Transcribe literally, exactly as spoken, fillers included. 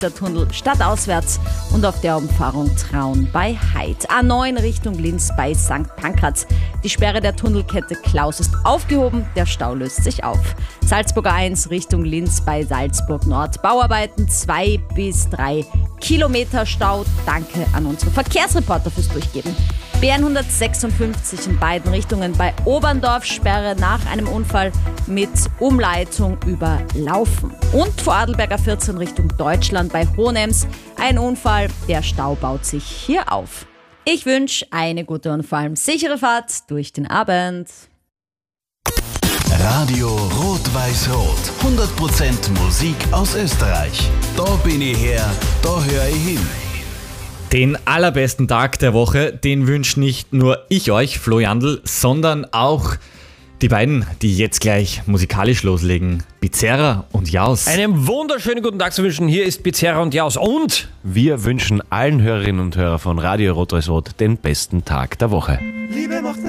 der Tunnel stadtauswärts und auf der Umfahrung Traun bei Heid. A neun Richtung Linz bei Sankt Pankraz. Die Sperre der Tunnelkette Klaus ist aufgehoben, der Stau löst sich auf. Salzburger eins Richtung Linz bei Salzburg Nord. Bauarbeiten zwei bis drei Kilometer Stau. Danke an unsere Verkehrsreporter fürs Durchgeben. B N hundertsechsundfünfzig in beiden Richtungen bei Oberndorf, Sperre nach einem Unfall mit Umleitung über Laufen. Und vor Adelberger vierzehn Richtung Deutschland bei Hohenems ein Unfall, der Stau baut sich hier auf. Ich wünsche eine gute und vor allem sichere Fahrt durch den Abend. Radio Rot-Weiß-Rot. hundert Prozent Musik aus Österreich. Da bin ich her, da höre ich hin. Den allerbesten Tag der Woche, den wünsche nicht nur ich euch, Flo Jandl, sondern auch die beiden, die jetzt gleich musikalisch loslegen. Bizerra und Jaus. Einen wunderschönen guten Tag zu wünschen. Hier ist Bizerra und Jaus. Und wir wünschen allen Hörerinnen und Hörern von Radio Rot-Weiß-Rot den besten Tag der Woche. Liebe macht